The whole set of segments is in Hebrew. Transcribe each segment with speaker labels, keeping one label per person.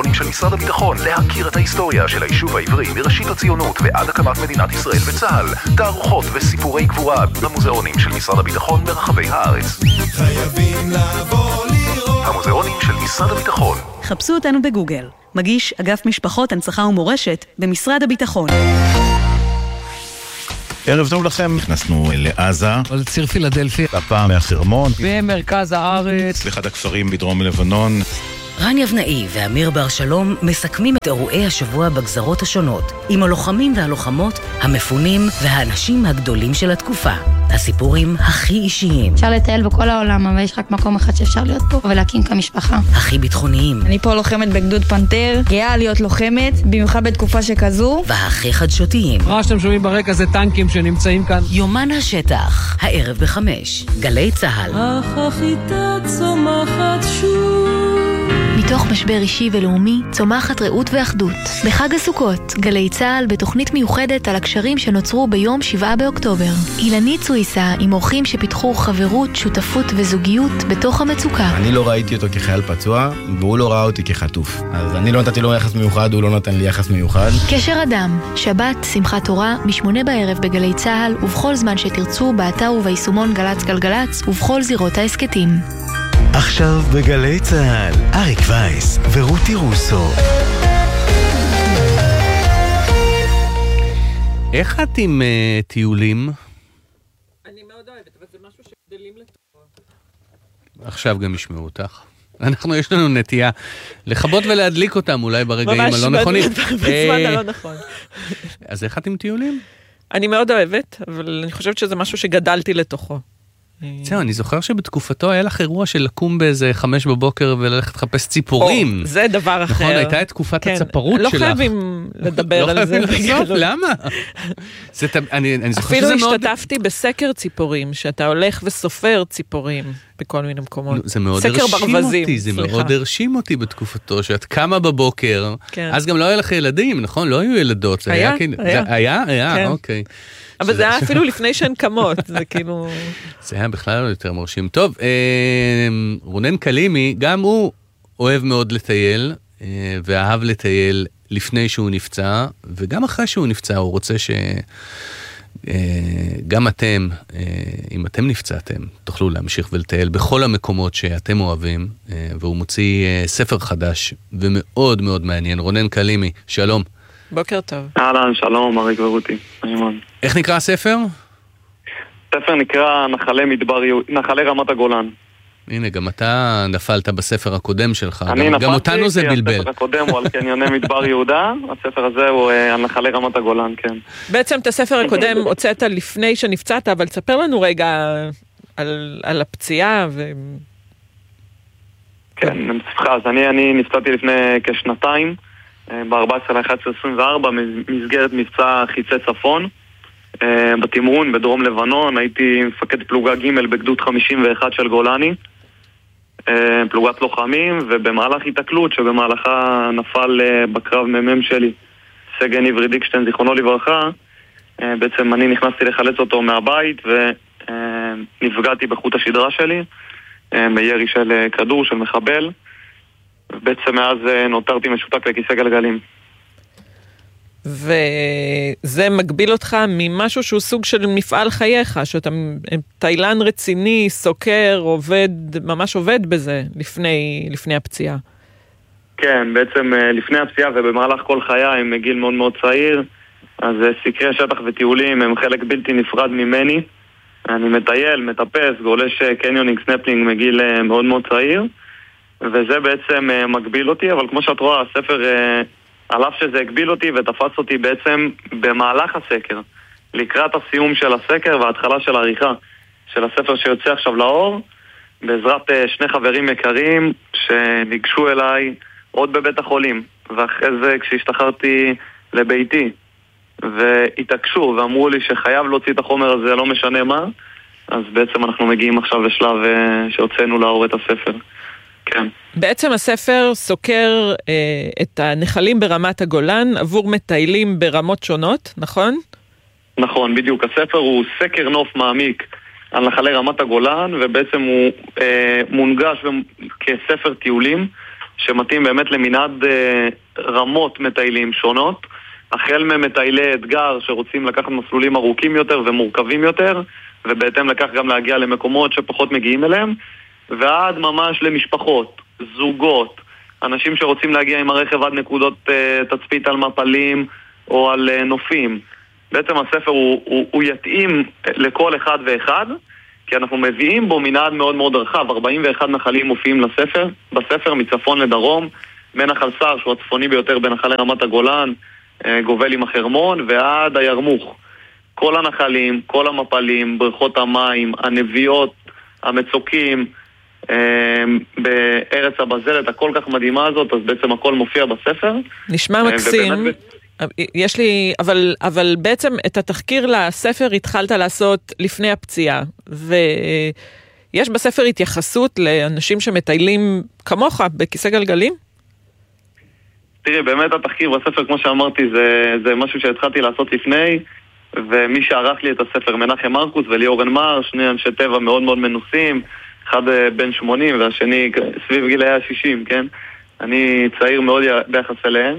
Speaker 1: של משרד הביטחון להכיר את ההיסטוריה של היישוב העברי מראשית הציונות ועד הקמת מדינת ישראל וצה"ל, תערוכות וסיפורי גבורה במוזיאונים של משרד הביטחון ברחבי הארץ.
Speaker 2: חייבים לבוא לראות
Speaker 1: המוזיאונים של משרד הביטחון.
Speaker 3: חפשו אותנו בגוגל. מגיש אגף משפחות, הנצחה ומורשת במשרד הביטחון.
Speaker 4: ערב טוב לכם, נכנסנו לעזה,
Speaker 5: לציר פילדלפי,
Speaker 4: הפעם מהחרמון,
Speaker 5: במרכז הארץ,
Speaker 4: באחד הכפרים בדרום לבנון.
Speaker 6: רן יבנאי ואמיר בר שלום מסכמים את אירועי השבוע בגזרות השונות, עם הלוחמים והלוחמות, המפונים והאנשים הגדולים של התקופה. הסיפורים הכי אישיים.
Speaker 7: אפשר לטייל בכל העולם, אבל יש רק מקום אחד שאפשר להיות פה ולהקים כמשפחה.
Speaker 6: הכי ביטחוניים.
Speaker 8: אני פה לוחמת בגדוד פנתר, גאה להיות לוחמת, במיוחד בתקופה שכזו.
Speaker 6: והכי חדשותיים.
Speaker 5: מה שאתם שומעים ברקע זה טנקים שנמצאים כאן.
Speaker 6: יומן השטח, הערב ב5, גלי צהל.
Speaker 9: החיטה צומחת שוב.
Speaker 10: מתוך משבר אישי ולאומי צומחת רעות ואחדות. בחג הסוכות, גלי צהל בתוכנית מיוחדת על הקשרים שנוצרו ביום 7 באוקטובר. אילנית סוויסה עם אורחים שפיתחו חברות, שותפות וזוגיות בתוך המצוקה.
Speaker 11: אני לא ראיתי אותו כחייל פצוע, והוא לא ראה אותי כחטוף. אז אני לא נתתי לו יחס מיוחד, הוא לא נתן לי יחס מיוחד.
Speaker 10: קשר אדם, שבת, שמחת תורה, מ8 בערב בגלי צהל, ובכל זמן שתרצו, באתר וביישומון גלץ גלגלץ, ובכל זירות העסקתים.
Speaker 12: עכשיו בגלי צהל, אריק וייס ורותי רוסו.
Speaker 13: איך את עם טיולים?
Speaker 14: אני מאוד אוהבת, אבל זה משהו שגדלים לתוכו.
Speaker 13: עכשיו גם ישמעו אותך. יש לנו נטייה לכבות ולהדליק אותם אולי ברגעים הלא נכונים.
Speaker 14: ממש בזמן הלא נכון.
Speaker 13: אז איך את עם טיולים?
Speaker 14: אני מאוד אוהבת, אבל אני חושבת שזה משהו שגדלתי לתוכו.
Speaker 13: זהו, אני זוכר שבתקופתו היה לך אירוע של לקום באיזה 5 בבוקר וללכת לחפש ציפורים.
Speaker 14: זה דבר אחר.
Speaker 13: נכון, הייתה את תקופת הצפרות שלך.
Speaker 14: לא חייבים לדבר על זה.
Speaker 13: לא חייבים לסוף, למה?
Speaker 14: אפילו השתתפתי בסקר ציפורים, שאתה הולך וסופר ציפורים בכל מיני מקומות.
Speaker 13: זה מאוד הרשים אותי, זה מאוד הרשים אותי בתקופתו, שאת קמה בבוקר, אז גם לא היה לך ילדים, נכון? לא היו ילדות. היה, אוקיי.
Speaker 14: אבל זה היה אפילו לפני שהן קמות, זה כאילו...
Speaker 13: זה היה בכלל לא יותר מרשים. טוב, רונן קלימי, גם הוא אוהב מאוד לטייל, ואהב לטייל לפני שהוא נפצע, וגם אחרי שהוא נפצע, הוא רוצה שגם אתם, אם אתם נפצעתם, תוכלו להמשיך ולטייל בכל המקומות שאתם אוהבים, והוא מוציא ספר חדש, ומאוד מאוד מעניין. רונן קלימי, שלום.
Speaker 14: בוקר טוב.
Speaker 15: אהלן, שלום, אריק ורותי.
Speaker 13: איך נקרא הספר?
Speaker 15: הספר נקרא נחלי רמת הגולן.
Speaker 13: הנה, גם אתה נפלת בספר הקודם שלך.
Speaker 15: אני נפלתי,
Speaker 13: גם אותנו זה בלבל.
Speaker 15: הספר הקודם הוא על קניוני מדבר יהודה, הספר הזה הוא על נחלי רמת הגולן, כן.
Speaker 14: בעצם את הספר הקודם הוצאת לפני שנפצעת, אבל תספר לנו רגע על הפציעה
Speaker 15: כן, אז אני נפצעתי לפני כשנתיים, ב-14/11/24 במסגרת מבצע חיצי צפון בתמרון בדרום לבנון. הייתי מפקד פלוגה ג' בגדוד 51 של גולני, פלוגת לוחמים, ובמהלך התקלות שבמהלכה נפל בקרב מ"מ שלי סגן עברי דיקשטיין זיכרונו לברכה. בעצם אני נכנסתי לחלץ אותו מהבית ונפגעתי בחוט השדרה שלי בירי של כדור של מחבל, ובעצם מאז נותרתי משותק לכיסא גלגלים.
Speaker 14: וזה מגביל אותך ממשהו שהוא סוג של מפעל חייך, שאתה טיילן רציני, סוקר, עובד, ממש עובד בזה לפני הפציעה.
Speaker 15: כן, בעצם לפני הפציעה ובמהלך כל חיי, מגיל מאוד מאוד צעיר, אז סקרי שטח וטיולים הם חלק בלתי נפרד ממני. אני מטייל, מטפס, גולש קניונינג, סנפלינג מגיל מאוד מאוד צעיר, וזה בעצם מגביל אותי, אבל כמו שאת רואה, הספר, על אף שזה הגביל אותי ותפס אותי בעצם במהלך הסקר, לקראת הסיום של הסקר וההתחלה של העריכה של הספר שיוצא עכשיו לאור, בעזרת שני חברים יקרים שניגשו אליי עוד בבית החולים, ואחרי זה כשהשתחררתי לביתי, והתעקשו ואמרו לי שחייב להוציא את החומר הזה, לא משנה מה, אז בעצם אנחנו מגיעים עכשיו לשלב שהוצאנו לאור את הספר. כן.
Speaker 14: בעצם הספר סוקר את הנחלים ברמת הגולן עבור מטיילים ברמות שונות, נכון?
Speaker 15: נכון, בדיוק. הספר הוא סקר נוף מעמיק על נחלי רמת הגולן, ובעצם הוא מונגש כספר טיולים שמתאים באמת למנעד רמות מטיילים שונות, החל ממטיילי אתגר שרוצים לקחת מסלולים ארוכים יותר ומורכבים יותר, ובהתאם לכך גם להגיע למקומות שפחות מגיעים אליהם, ועד ממש למשפחות, זוגות, אנשים שרוצים להגיע עם הרכב עד נקודות תצפית על מפלים או על נופים. בעצם הספר הוא יתאים לכל אחד ואחד, כי אנחנו מביאים בו מנעד מאוד מאוד רחב. 41 נחלים מופיעים בספר מצפון לדרום, מנחל סער שהוא הצפוני ביותר בנחלי רמת הגולן, גובל עם החרמון ועד הירמוך. כל הנחלים, כל המפלים, בריכות המים, הנביאות, המצוקים, בארץ הבזלת הכל כך מדהימה הזאת, אז בעצם הכל מופיע בספר.
Speaker 14: נשמע מקסים. יש לי, אבל בעצם את התחקיר לספר התחלת לעשות לפני הפציעה, ויש בספר התייחסות לאנשים שמטיילים כמוך בכיסא גלגלים?
Speaker 15: תראי, באמת התחקיר בספר, כמו שאמרתי, זה משהו שהתחלתי לעשות לפני, ומי שערך לי את הספר, מנחם מרקוס וליאור אנמר, שני אנשי טבע מאוד מאוד מנוסים, אחד בן 80 והשני סביב גילי ה-60, כן? אני צעיר מאוד ביחס אליהם.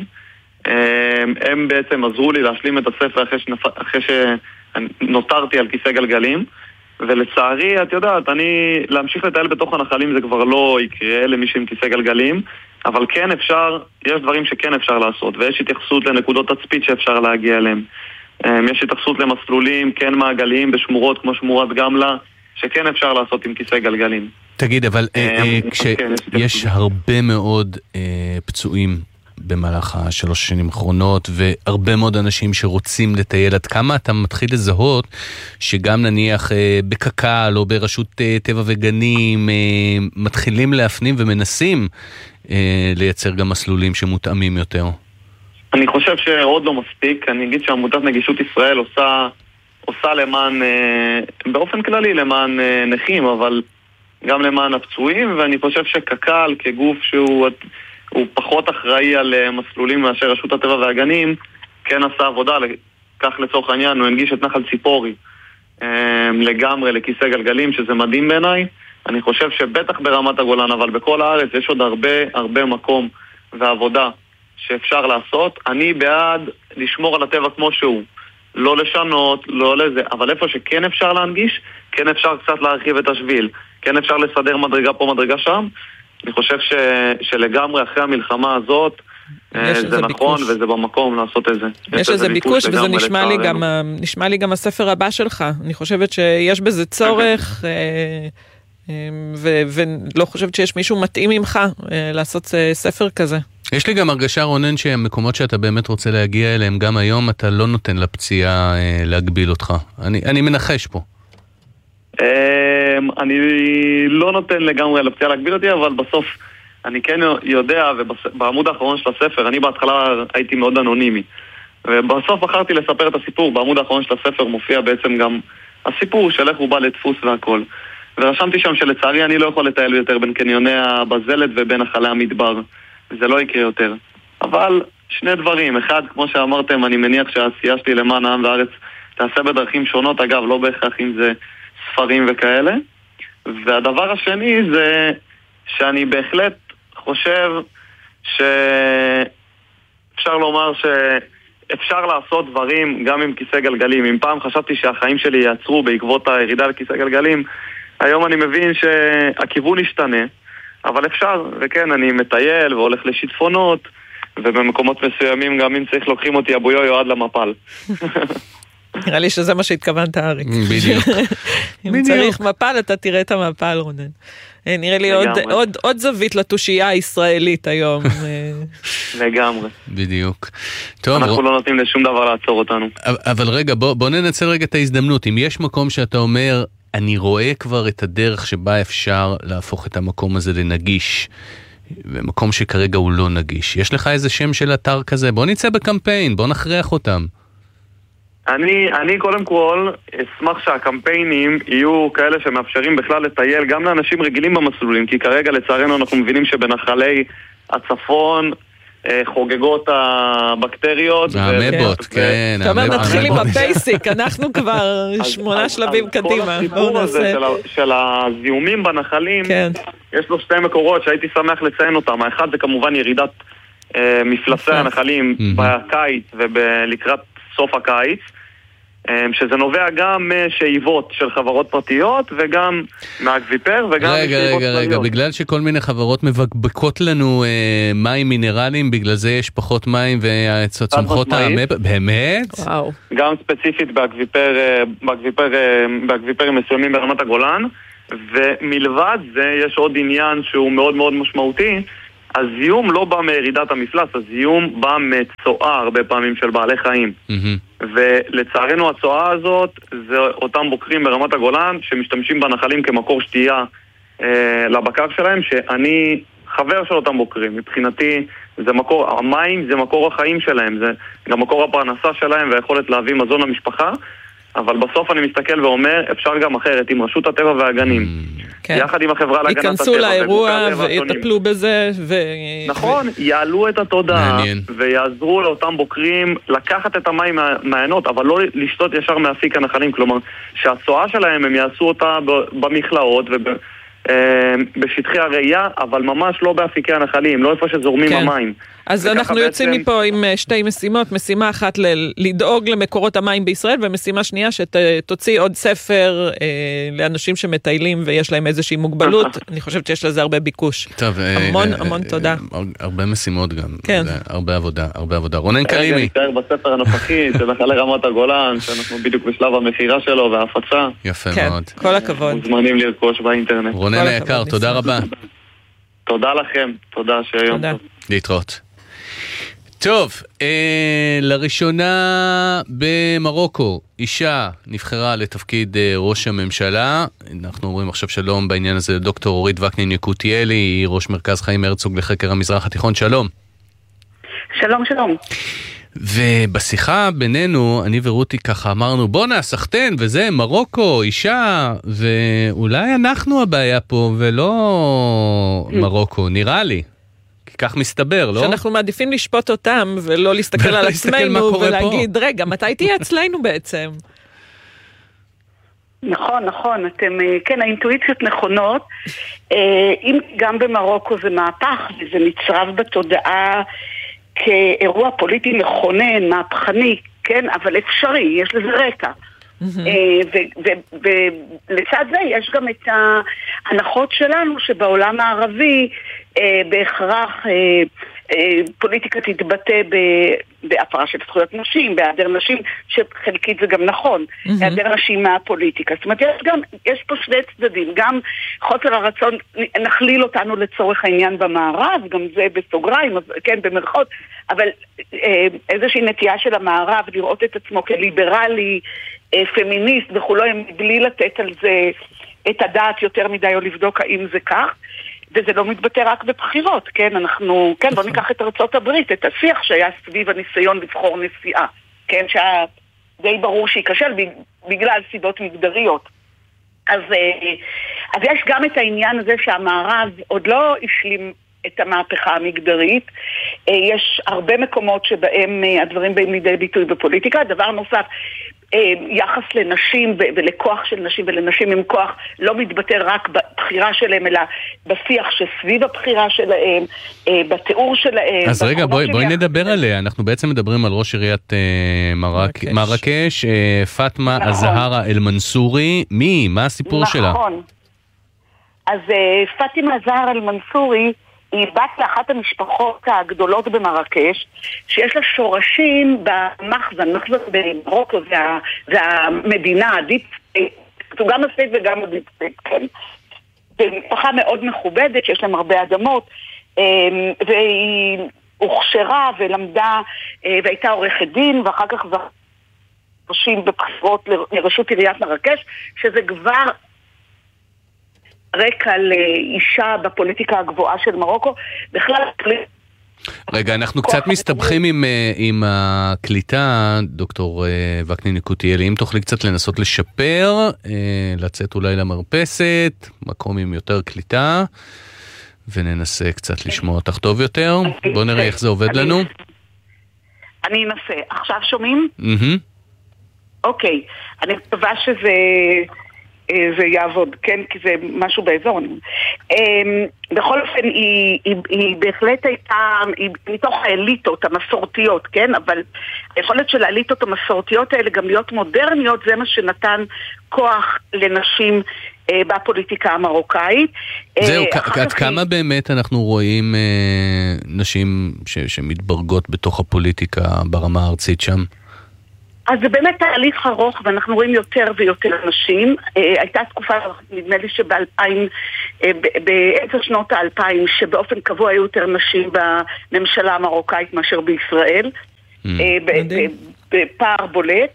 Speaker 15: הם בעצם עזרו לי להשלים את הספר אחרי שנותרתי על כיסא גלגלים, ולצערי, את יודעת, להמשיך לטייל בתוך הנחלים זה כבר לא יקרה למי שעם כיסא גלגלים, אבל כן אפשר, יש דברים שכן אפשר לעשות, ויש התייחסות לנקודות תצפית שאפשר להגיע אליהם. יש התייחסות למסלולים, כן מעגליים בשמורות כמו שמורת גמלה, שכן אפשר לעשות עם כיסא גלגלים.
Speaker 13: תגיד, אבל כשיש הרבה מאוד פצועים במהלך 3 שנים האחרונות, והרבה מאוד אנשים שרוצים לטייל, עד כמה אתה מתחיל לזהות שגם נניח בקק"ל או ברשות טבע וגנים מתחילים להפנים ומנסים לייצר גם מסלולים שמותאמים יותר?
Speaker 15: אני חושב שעוד לא מספיק. אני אגיד שעמותת נגישות ישראל עושה למען, באופן כללי למען נכים, אבל גם למען הפצועים, ואני חושב שקק"ל כגוף שהוא פחות אחראי על מסלולים מאשר רשות הטבע והגנים, כן עשה עבודה, כך לצורך העניין הוא הנגיש את נחל ציפורי לגמרי לכיסא גלגלים, שזה מדהים בעיניי. אני חושב שבטח ברמת הגולן, אבל בכל הארץ יש עוד הרבה מקום ועבודה שאפשר לעשות. אני בעד לשמור על הטבע כמו שהוא, לא לשנות, לא לזה, אבל איפה שכן אפשר להנגיש, כן אפשר קצת להרחיב את השביל, כן אפשר לסדר מדרגה פה, מדרגה שם. אני חושב שלגמרי אחרי המלחמה הזאת זה נכון וזה במקום לעשות את זה.
Speaker 14: יש איזה ביקוש, וזה נשמע לי גם הספר הבא שלך. אני חושבת שיש בזה צורך, ולא חושבת שיש מישהו מתאים ממך לעשות ספר כזה.
Speaker 13: יש לי גם הרגשה, רונן, שהמקומות שאתה באמת רוצה להגיע אליהם, גם היום אתה לא נותן לפציעה להגביל אותך. אני מנחש פה.
Speaker 15: אני לא נותן לגמרי לפציעה להגביל אותי, אבל בסוף אני כן יודע, ובעמוד האחרון של הספר, אני בהתחלה הייתי מאוד אנונימי, ובסוף בחרתי לספר את הסיפור. בעמוד האחרון של הספר מופיע בעצם גם הסיפור של איך הוא בא לדפוס והכל, ורשמתי שם שלצערי אני לא יכול לטייל יותר בין קניוני הבזלת ובין נחלי המדבר, זה לא יקרה יותר. אבל שני דברים, אחד, כמו שאמרתם, אני מניח שהעשייה שלי למען העם והארץ תעשה בדרכים שונות, אגב, לא בהכרח אם זה ספרים וכאלה. והדבר השני זה שאני בהחלט חושב שאפשר לומר שאפשר לעשות דברים גם עם כיסא גלגלים. אם פעם חשבתי שהחיים שלי יעצרו בעקבות הירידה לכיסא גלגלים, היום אני מבין שהכיוון ישתנה, אבל אפשר, וכן, אני מטייל והולך לשיטפונות, ובמקומות מסוימים גם אם צריך לוקחים אותי אבויו עד למפל.
Speaker 14: נראה לי שזה מה שהתכוונת, אריק.
Speaker 13: בדיוק.
Speaker 14: אם צריך מפל, אתה תראה את המפל, רונן. נראה לי עוד זווית לתושייה הישראלית היום.
Speaker 15: לגמרי.
Speaker 13: בדיוק.
Speaker 15: אנחנו לא נותנים לשום דבר לעצור אותנו.
Speaker 13: אבל רגע, בוא ננצל רגע את ההזדמנות. אם יש מקום שאתה אומר, אני רואה כבר את הדרך שבה אפשר להפוך את המקום הזה לנגיש, במקום שכרגע הוא לא נגיש. יש לך איזה שם של אתר כזה? בוא נצא בקמפיין, בוא נכריח אותם.
Speaker 15: אני קודם כל אשמח שהקמפיינים יהיו כאלה שמאפשרים בכלל לטייל גם לאנשים רגילים במסלולים, כי כרגע לצערנו אנחנו מבינים שבנחלי הצפון חוגגות הבקטריות.
Speaker 13: המבות, כן.
Speaker 14: אתה אומר, נתחיל עם הבייסיק, אנחנו כבר 8 שלבים קדימה.
Speaker 15: כל הסיפור הזה של הזיהומים בנחלים, יש לו 2 מקורות שהייתי שמח לציין אותם. האחד זה כמובן ירידת מפלסי הנחלים בקיץ ולקראת סוף הקיץ, שזה נובע גם משאיבות של חברות פרטיות וגם מהאקוויפר וגם משאיבות פרטיות.
Speaker 13: רגע, בגלל שכל מיני חברות מבקבקות לנו מים מינרליים, בגלל זה יש פחות מים וצומחות באמת?
Speaker 14: וואו.
Speaker 15: גם ספציפית באקוויפרים מסוימים ברמת הגולן, ומלבד זה יש עוד עניין שהוא מאוד מאוד משמעותי. הזיהום לא בא מירידת המפלס, הזיהום בא מצואה הרבה פעמים של בעלי חיים. ולצערנו הצואה הזאת זה אותם בוקרים ברמת הגולן שמשתמשים בנחלים כמקור שתייה לבקר שלהם, שאני חבר של אותם בוקרים. מבחינתי זה מקור, המים זה מקור החיים שלהם, זה גם מקור הפרנסה שלהם והיכולת להביא מזון למשפחה. אבל בסוף אני מסתכל ואומר, אפשר גם אחרת, עם רשות הטבע והגנים, יחד עם החברה להגנת הטבע.
Speaker 14: ייכנסו לאירוע ויטפלו בזה.
Speaker 15: נכון, יעלו את התודעה, ויעזרו לאותם בוקרים לקחת את המים מהעיינות, אבל לא לשתות ישר מאפיק הנחלים, כלומר, שהצואה שלהם הם יעשו אותה במכלאות ובשטחי הראייה, אבל ממש לא באפיקי הנחלים, לא איפה שזורמים המים.
Speaker 14: אז אנחנו יוצאים מפה עם 2 משימות, משימה אחת לדאוג למקורות המים בישראל, ומשימה שנייה שתוציא עוד ספר לאנשים שמטיילים ויש להם איזושהי מוגבלות. אני חושבת שיש לזה הרבה ביקוש.
Speaker 13: טוב,
Speaker 14: המון תודה.
Speaker 13: הרבה משימות גם.
Speaker 14: כן.
Speaker 13: הרבה עבודה. רונן קלימי.
Speaker 15: נתאר בספר הנוכחי של נחלי רמת הגולן, שאנחנו בדיוק בשלב המחירה שלו וההפצה.
Speaker 13: יפה מאוד.
Speaker 14: כל הכבוד.
Speaker 15: מוזמנים לרכוש באינטרנט.
Speaker 13: רונן היקר, תודה רבה.
Speaker 15: תודה לכם, תודה שהיום טוב.
Speaker 13: להתראות. טוב, לראשונה במרוקו אישה נבחרה לתפקיד ראש הממשלה. אנחנו אומרים עכשיו שלום בעניין הזה דוקטור אורית וקנין יקותיאלי, היא ראש מרכז חיים הרצוג לחקר המזרח התיכון. שלום.
Speaker 16: שלום, שלום.
Speaker 13: ובשיחה בינינו, אני ורותי ככה אמרנו, בוא נעשכתן, וזה מרוקו, אישה, ואולי אנחנו הבעיה פה ולא מרוקו, נראה לי. כך מסתבר, לא?
Speaker 14: שאנחנו מעדיפים לשפוט אותם ולא להסתכל על עצמנו ולהגיד, רגע, מתי תהיה אצלנו בעצם?
Speaker 16: נכון, נכון, אתם, כן, האינטואיציות נכונות. אם גם במרוקו זה מהפך, וזה נצרב בתודעה כאירוע פוליטי מכונן, מהפכני, כן, אבל אפשרי, יש לזה רקע. ולצד זה יש גם את ההנחות שלנו שבעולם הערבי בהכרח פוליטיקה תתבטא בהפרה של זכויות נשים, בהיעדר נשים, שחלקית זה גם נכון, היעדר נשים מהפוליטיקה. זאת אומרת, יש פה 2 צדדים, גם חוסר הרצון נכליל אותנו לצורך העניין במערב, גם זה בסוגריים, כן, במרכאות, אבל איזושהי נטייה של המערב לראות את עצמו כליברלי, פמיניסט וכולו, בלי לתת על זה את הדעת יותר מדי או לבדוק האם זה כך. וזה לא מתבטא רק בבחירות, כן? אנחנו, כן, בוא ניקח את ארצות הברית, את השיח שהיה סביב הניסיון לבחור נשיאה, כן? שהיה די ברור שהיא כשל בגלל סיבות מגדריות. אז יש גם את העניין הזה שהמערב עוד לא השלים את המהפכה המגדרית. יש הרבה מקומות שבהם הדברים באים לידי ביטוי בפוליטיקה. דבר נוסף, יחס לנשים ולכוח של נשים ולנשים עם כוח לא מתבטא רק בבחירה שלהם, אלא בשיח שסביב הבחירה שלהם, בתיאור שלהם.
Speaker 13: אז רגע, בואי נדבר עליה. אנחנו בעצם מדברים על ראש עיריית מרקש, פאטמה הזהרה אל-מנסורי. מה הסיפור שלה? נכון.
Speaker 16: אז פאטמה הזהרה אל-מנסורי היא בת לאחת המשפחות הגדולות במרקש, שיש לה שורשים במחזן במרוקו, זה המדינה, הדיפ, זו גם הסטייט וגם הדיפ, כן? זו משפחה מאוד מכובדת, שיש להם הרבה אדמות, והיא הוכשרה ולמדה, והייתה עורכת דין, ואחר כך זרשים בבחירות לרשות עיריית מרקש, שזה כבר רקע לאישה בפוליטיקה הגבוהה של מרוקו. בכלל,
Speaker 13: רגע, אנחנו קצת מסתבכים עם הקליטה, דוקטור וקנין יקותיאלי. אם תוכלי קצת לנסות לשפר, לצאת אולי למרפסת, מקום עם יותר קליטה, וננסה קצת לשמוע אותך טוב יותר. בוא נראה איך זה עובד לנו.
Speaker 16: אני אנסה. עכשיו שומעים? אוקיי. אני מקווה שזה יעבוד, כן? כי זה משהו באזור. בכל אופן, היא בהחלט הייתה, היא מתוך האליטות המסורתיות, כן? אבל היכולת של האליטות המסורתיות האלה גם להיות מודרניות, זה מה שנתן כוח לנשים בפוליטיקה המרוקאית.
Speaker 13: זהו, עד כמה באמת אנחנו רואים נשים שמתברגות בתוך הפוליטיקה ברמה הארצית שם?
Speaker 16: אז זה באמת תהליך ארוך, ואנחנו רואים יותר ויותר נשים. הייתה תקופה, נדמה לי באמצע שנות ה-2000, שבאופן קבוע היו יותר נשים בממשלה המרוקאית מאשר בישראל, בפער בולט.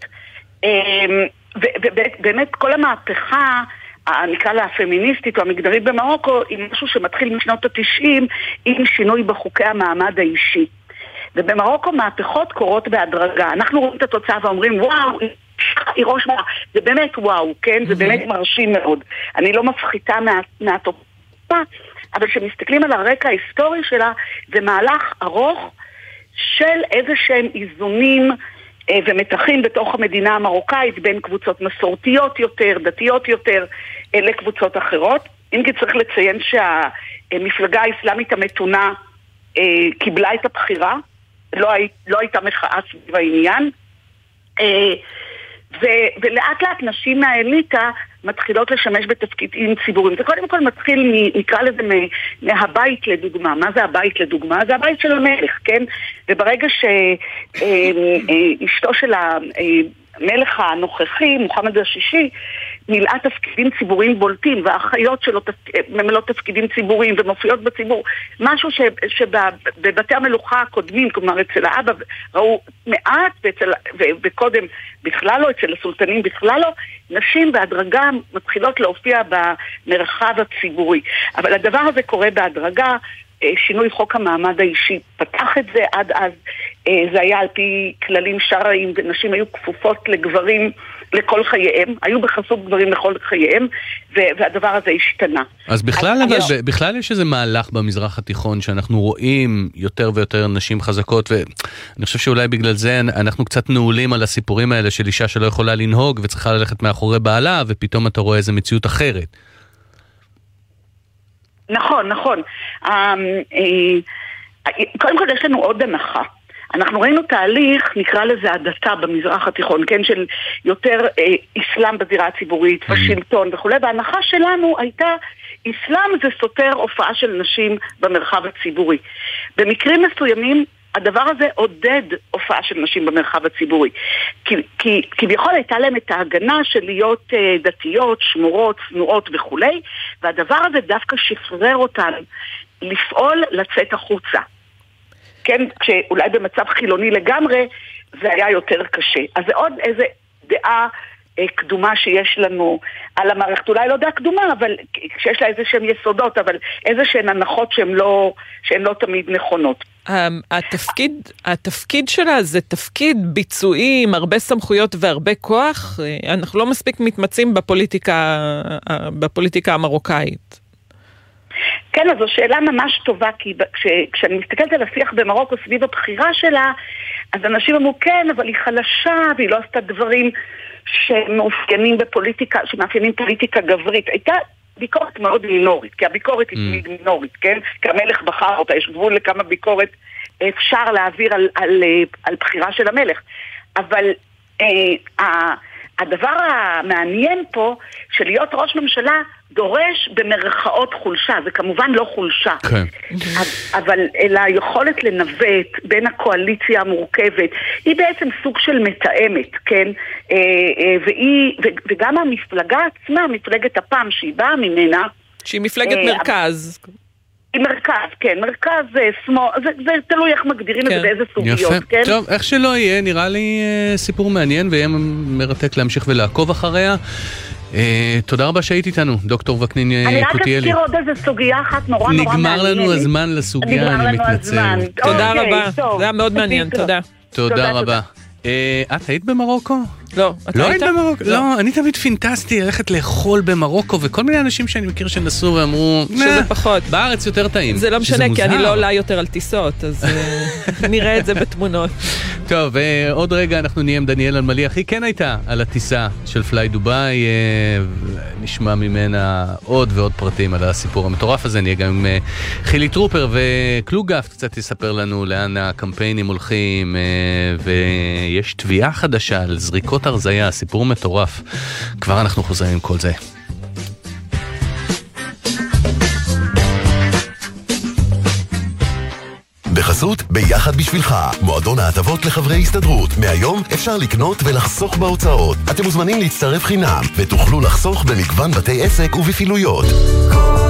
Speaker 16: ובאמת כל המהפכה, נקרא לה הפמיניסטית או המגדרית במרוקו, היא משהו שמתחיל משנות ה-90 עם שינוי בחוקי המעמד האישי. ובמרוקו מהפכות קורות בהדרגה. אנחנו רואים את התוצאה ואומרים, וואו, היא ראש מראה. זה באמת וואו, כן? זה באמת מרשים מאוד. אני לא מפחיתה מהתופעה, אבל כשמסתכלים על הרקע ההיסטורי שלה, זה מהלך ארוך של איזה שהם איזונים ומתחים בתוך המדינה המרוקאית, בין קבוצות מסורתיות יותר, דתיות יותר, לקבוצות אחרות. אם כי צריך לציין שהמפלגה האסלאמית המתונה קיבלה את הבחירה, לא הייתה מחאה סביב העניין, ולאט לאט נשים מהאליטה מתחילות לשמש בתפקידים ציבוריים. זה קודם כל מתחיל, נקרא לזה מהבית לדוגמה. מה זה הבית לדוגמה? זה הבית של המלך, כן? וברגע שאשתו של המלך הנוכחי, מוחמד השישי, מילאה תפקידים ציבוריים בולטים, והאחיות שלו ממלאות תפקידים ציבוריים ומופיעות בציבור. משהו שבבתי המלוכה הקודמים, כלומר אצל האבא, ראו מעט, וקודם בכלל לא, אצל הסולטנים בכלל לא, נשים בהדרגה מתחילות להופיע במרחב הציבורי. אבל הדבר הזה קורה בהדרגה, שינוי חוק המעמד האישי פתח את זה. עד אז זה היה על פי כללים שרעיים, ונשים היו כפופות לגברים לכל חייהם, היו בחסות גברים לכל חייהם, והדבר הזה השתנה.
Speaker 13: אז בכלל יש איזה מהלך במזרח התיכון שאנחנו רואים יותר ויותר נשים חזקות, ואני חושב שאולי בגלל זה אנחנו קצת נעולים על הסיפורים האלה של אישה שלא יכולה לנהוג וצריכה ללכת מאחורי בעלה, ופתאום אתה רואה איזה מציאות אחרת.
Speaker 16: נכון. קודם כל יש לנו עוד הנחה. אנחנו ראינו תהליך, נקרא לזה הדתה במזרח התיכון, כן, של יותר אסלאם בזירה הציבורית ושלטון וכו', וההנחה שלנו הייתה, אסלאם זה סותר הופעה של נשים במרחב הציבורי. במקרים מסוימים, הדבר הזה עודד הופעה של נשים במרחב הציבורי. כי כביכול הייתה להם את ההגנה של להיות דתיות, שמורות, צנועות וכו', והדבר הזה דווקא שחרר אותן לפעול, לצאת החוצה. כן, כשאולי במצב חילוני לגמרי, זה היה יותר קשה. אז זה עוד איזה דעה קדומה שיש לנו על המערכת, אולי לא דעה קדומה, אבל שיש לה איזה שהן יסודות, אבל איזה שהן הנחות שהן לא תמיד נכונות.
Speaker 14: התפקיד שלה זה תפקיד ביצועי עם הרבה סמכויות והרבה כוח. אנחנו לא מספיק מתמצאים בפוליטיקה המרוקאית.
Speaker 16: כן, אז זו שאלה ממש טובה, כי כשאני מסתכלת על השיח במרוקו סביב הבחירה שלה, אז אנשים אמרו, כן, אבל היא חלשה, והיא לא עשתה דברים שמאופיינים בפוליטיקה, שמאפיינים פוליטיקה גברית. הייתה ביקורת מאוד מינורית, כי הביקורת היא תמיד מינורית, כן? כי המלך בחר אותה, יש גבול לכמה ביקורת אפשר להעביר על בחירה של המלך. אבל הדבר המעניין פה, שלהיות ראש ממשלה דורש במרכאות חולשה, זה כמובן לא חולשה, אבל אלא היכולת לנווט בין הקואליציה המורכבת, היא בעצם סוג של מתאמת, כן? וגם המפלגה עצמה, מפלגת הפעם שהיא באה ממנה,
Speaker 14: שהיא מפלגת מרכז.
Speaker 16: היא מרכז, כן, מרכז שמאל, זה תלוי איך מגדירים את זה באיזה סוגיות, כן?
Speaker 13: טוב, איך שלא יהיה, נראה לי סיפור מעניין, ויהיה מרתק להמשיך ולעקוב אחריה. תודה רבה שהיית איתנו, דוקטור וקנין קוטיאלי.
Speaker 16: אני רק אזכיר עוד איזה סוגיה אחת נורא מעניינת.
Speaker 13: נגמר לנו הזמן לסוגיה, אני מתנצל.
Speaker 14: תודה רבה, זה היה מאוד מעניין, תודה.
Speaker 13: תודה רבה. את היית במרוקו?
Speaker 14: לא, אתה היית?
Speaker 13: לא היית במרוקו? לא, אני תמיד פינטסטי ללכת לאכול במרוקו, וכל מיני אנשים שאני מכיר שנסו ואמרו,
Speaker 14: שזה פחות.
Speaker 13: בארץ יותר טעים.
Speaker 14: זה לא משנה, כי אני לא עולה יותר על טיסות, אז נראה את זה בתמונות.
Speaker 13: טוב, עוד רגע אנחנו נהיה עם דניאל אלמליח, היא כן הייתה על הטיסה של פליי דוביי, נשמע ממנה עוד ועוד פרטים על הסיפור המטורף הזה, נהיה גם עם חילי טרופר וקלוגף, קצת יספר לנו לאן הקמפיינים הולכים, ויש תביעה חדשה על זריקות הרזיה, סיפור מטורף. כבר אנחנו חוזרים עם כל זה.
Speaker 17: בחסות ביחד בשבילך, מועדון ההטבות לחברי הסתדרות. מהיום אפשר לקנות ולחסוך בהוצאות. אתם מוזמנים להצטרף חינם ותוכלו לחסוך במגוון בתי עסק ובפעילויות.